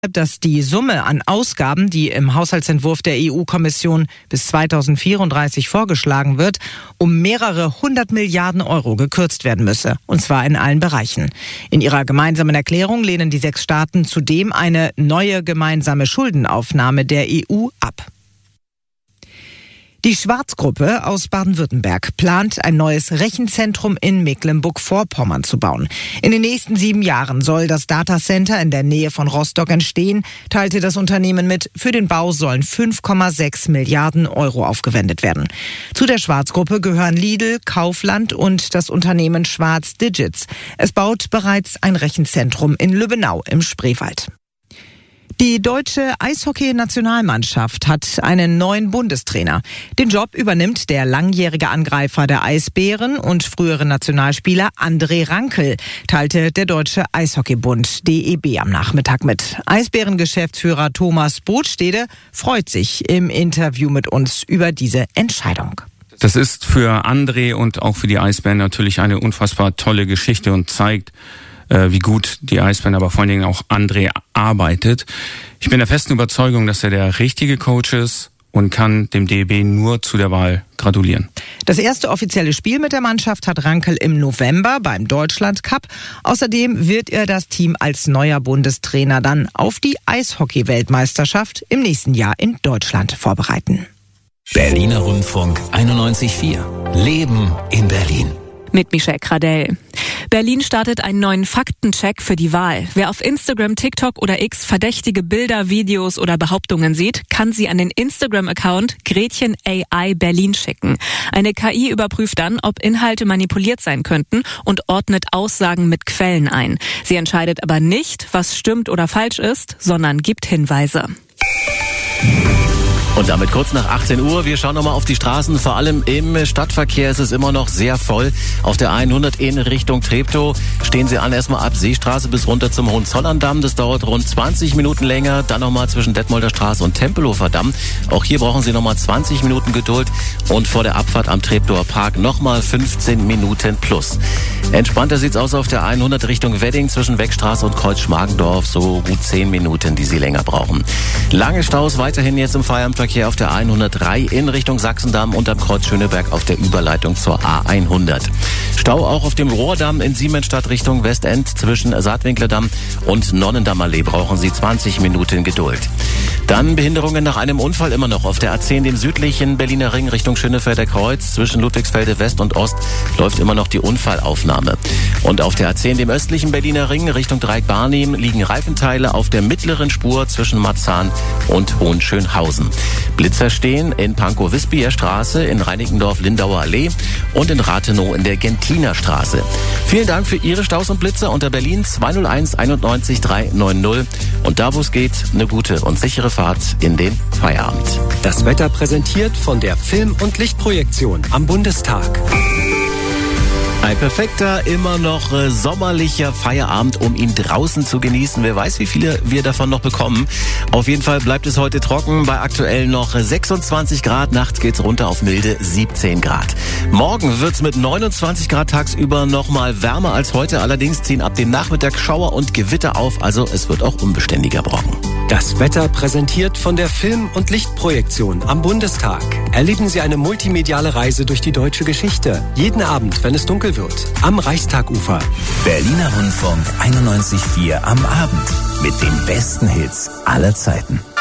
dass die Summe an Ausgaben, die im Haushaltsentwurf der EU-Kommission bis 2034 vorgeschlagen wird, um mehrere 100 Milliarden Euro gekürzt werden müsse. Und zwar in allen Bereichen. In ihrer gemeinsamen Erklärung lehnen die 6 Staaten zudem eine neue gemeinsame Schuldenaufnahme der EU ab. Die Schwarz-Gruppe aus Baden-Württemberg plant, ein neues Rechenzentrum in Mecklenburg-Vorpommern zu bauen. In den nächsten 7 Jahren soll das Datacenter in der Nähe von Rostock entstehen, teilte das Unternehmen mit. Für den Bau sollen 5,6 Milliarden Euro aufgewendet werden. Zu der Schwarz-Gruppe gehören Lidl, Kaufland und das Unternehmen Schwarz Digits. Es baut bereits ein Rechenzentrum in Lübbenau im Spreewald. Die deutsche Eishockey-Nationalmannschaft hat einen neuen Bundestrainer. Den Job übernimmt der langjährige Angreifer der Eisbären und frühere Nationalspieler André Rankel, teilte der Deutsche Eishockeybund DEB am Nachmittag mit. Eisbären-Geschäftsführer Thomas Botstede freut sich im Interview mit uns über diese Entscheidung. Das ist für André und auch für die Eisbären natürlich eine unfassbar tolle Geschichte und zeigt, wie gut die Eisbären, aber vor allen Dingen auch André arbeitet. Ich bin der festen Überzeugung, dass er der richtige Coach ist und kann dem DEB nur zu der Wahl gratulieren. Das erste offizielle Spiel mit der Mannschaft hat Rankel im November beim Deutschland Cup. Außerdem wird er das Team als neuer Bundestrainer dann auf die Eishockey-Weltmeisterschaft im nächsten Jahr in Deutschland vorbereiten. Berliner Rundfunk 91,4. Leben in Berlin. Mit Michelle Kradell. Berlin startet einen neuen Faktencheck für die Wahl. Wer auf Instagram, TikTok oder X verdächtige Bilder, Videos oder Behauptungen sieht, kann sie an den Instagram-Account Gretchen AI Berlin schicken. Eine KI überprüft dann, ob Inhalte manipuliert sein könnten und ordnet Aussagen mit Quellen ein. Sie entscheidet aber nicht, was stimmt oder falsch ist, sondern gibt Hinweise. Und damit kurz nach 18 Uhr. Wir schauen nochmal auf die Straßen. Vor allem im Stadtverkehr ist es immer noch sehr voll. Auf der 100 in Richtung Treptow stehen Sie an, erstmal ab Seestraße bis runter zum Hohenzollerndamm. Das dauert rund 20 Minuten länger. Dann nochmal zwischen Detmolder Straße und Tempelhofer Damm. Auch hier brauchen Sie nochmal 20 Minuten Geduld. Und vor der Abfahrt am Treptower Park nochmal 15 Minuten plus. Entspannter sieht's aus auf der 100 Richtung Wedding zwischen Weckstraße und Kreuz-Schmargendorf. So gut 10 Minuten, die Sie länger brauchen. Lange Staus weiterhin jetzt im Feierabendverkehr auf der 103 in Richtung Sachsendamm und am Kreuz Schöneberg auf der Überleitung zur A100. Stau auch auf dem Rohrdamm in Siemensstadt Richtung Westend zwischen Saatwinklerdamm und Nonnendammallee brauchen Sie 20 Minuten Geduld. Dann Behinderungen nach einem Unfall immer noch auf der A10, dem südlichen Berliner Ring Richtung Schönefelder Kreuz. Zwischen Ludwigsfelde West und Ost läuft immer noch die Unfallaufnahme. Und auf der A10, dem östlichen Berliner Ring Richtung Dreieck-Barnim, liegen Reifenteile auf der mittleren Spur zwischen Marzahn und Hohenschönhausen. Blitzer stehen in Pankow-Wispieher Straße, in Reinickendorf-Lindauer Allee und in Rathenow in der Gentliner Straße. Vielen Dank für Ihre Staus und Blitzer unter Berlin 201 91 390. Und da, wo es geht, eine gute und sichere Fahrt in den Feierabend. Das Wetter präsentiert von der Film- und Lichtprojektion am Bundestag. Ein perfekter, immer noch sommerlicher Feierabend, um ihn draußen zu genießen. Wer weiß, wie viele wir davon noch bekommen. Auf jeden Fall bleibt es heute trocken, bei aktuell noch 26 Grad. Nachts geht's runter auf milde 17 Grad. Morgen wird's mit 29 Grad tagsüber noch mal wärmer als heute. Allerdings ziehen ab dem Nachmittag Schauer und Gewitter auf. Also es wird auch unbeständiger brocken. Das Wetter präsentiert von der Film- und Lichtprojektion am Bundestag. Erleben Sie eine multimediale Reise durch die deutsche Geschichte. Jeden Abend, wenn es dunkel wird, am Reichstagufer. Berliner Rundfunk 91,4 am Abend mit den besten Hits aller Zeiten.